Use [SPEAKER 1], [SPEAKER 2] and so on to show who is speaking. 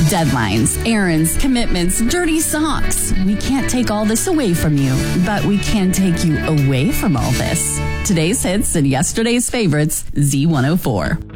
[SPEAKER 1] Deadlines, errands, commitments, dirty socks. We can't take all this away from you, but we can take you away from all this. Today's hits and yesterday's favorites, Z104.